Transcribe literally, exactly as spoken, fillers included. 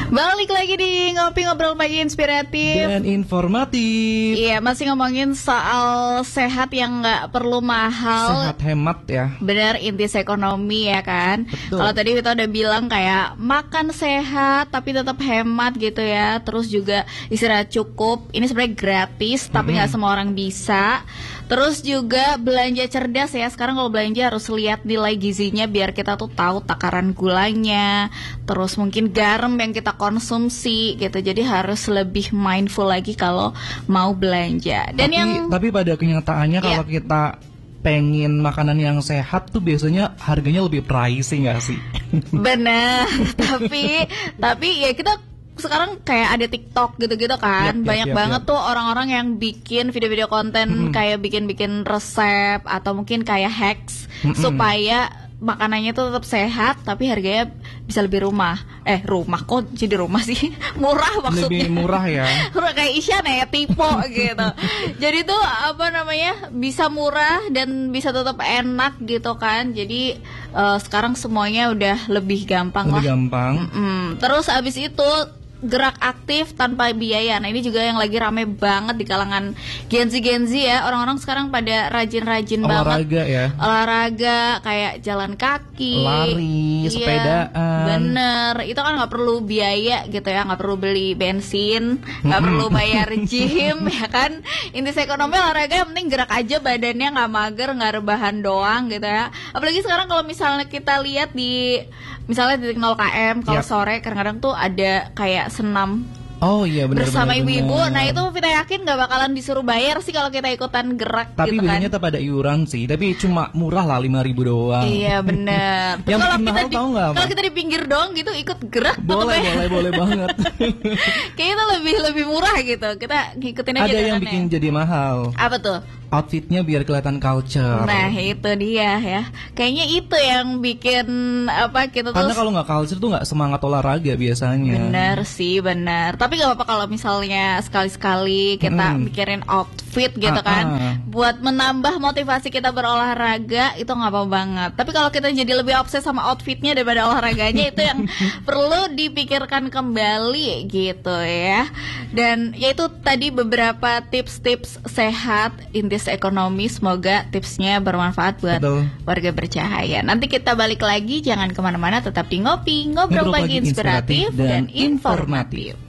Balik lagi di Ngopi Ngobrol Pagi Inspiratif dan informatif. Iya, masih ngomongin soal sehat yang gak perlu mahal. Sehat hemat ya. Bener, intis ekonomi ya kan. Kalau tadi kita udah bilang kayak makan sehat tapi tetap hemat gitu ya. Terus juga istirahat cukup. Ini sebenarnya gratis tapi mm-hmm. gak semua orang bisa. Terus juga belanja cerdas ya. Sekarang kalau belanja harus lihat nilai gizinya biar kita tuh tahu takaran gulanya. Terus mungkin garam yang kita konsumsi gitu. Jadi harus lebih mindful lagi kalau mau belanja. Dan tapi, yang tapi pada kenyataannya yeah. kalau kita pengen makanan yang sehat tuh biasanya harganya lebih pricey nggak sih? Bener. tapi tapi ya kita sekarang kayak ada TikTok gitu-gitu kan, yep, banyak yep, banget yep. tuh orang-orang yang bikin video-video konten mm-hmm. kayak bikin-bikin resep atau mungkin kayak hacks mm-hmm. supaya makanannya tuh tetap sehat tapi harganya bisa lebih rumah. Eh rumah kok jadi rumah sih? Murah maksudnya. Lebih murah ya. Murah kayak Isyan ya, tipe gitu. Jadi tuh apa namanya bisa murah dan bisa tetap enak gitu kan. Jadi uh, sekarang semuanya udah lebih gampang lebih lah. Lebih gampang. Mm-mm. Terus abis itu gerak aktif tanpa biaya. Nah ini juga yang lagi rame banget di kalangan Gen Z-Gen Z ya. Orang-orang sekarang pada rajin-rajin olahraga banget. Olahraga ya. Olahraga kayak jalan kaki, lari, iya, sepedaan. Bener, itu kan gak perlu biaya gitu ya. Gak perlu beli bensin, gak perlu bayar gym ya kan. Intis ekonomi olahraga yang penting gerak aja badannya, gak mager, gak rebahan doang gitu ya. Apalagi sekarang kalau misalnya kita lihat di misalnya titik nol kilometer kalau yep. sore kadang-kadang tuh ada kayak senam. Oh iya benar bersama benar, ibu-ibu. benar. Nah itu kita yakin gak bakalan disuruh bayar sih kalau kita ikutan gerak. Tapi gitu biasanya kan. tetap ada iuran sih. Tapi cuma murah lah lima ribu doang. Iya benar. Yang kalau mahal kita tahu nggak? Kalau kita di pinggir doang gitu ikut gerak. Boleh boleh boleh banget. Kayaknya itu lebih lebih murah gitu. Kita ngikutin aja. Ada yang bikin jadi mahal. Apa tuh? Outfitnya biar kelihatan culture. Nah itu dia ya. Kayaknya itu yang bikin apa kita tuh. Karena kalau nggak culture tuh nggak semangat olahraga biasanya. Bener sih bener. Tapi nggak apa-apa kalau misalnya sekali-sekali kita hmm. mikirin outfit gitu ah, kan, ah. buat menambah motivasi kita berolahraga itu nggak apa-apa banget. Tapi kalau kita jadi lebih obses sama outfitnya daripada olahraganya itu yang perlu dipikirkan kembali gitu ya. Dan yaitu tadi beberapa tips-tips sehat intis ekonomi, semoga tipsnya bermanfaat buat Betul. warga bercahaya. Nanti kita balik lagi, jangan kemana-mana, tetap di Ngopi Ngobrol Pagi Inspiratif dan Informatif.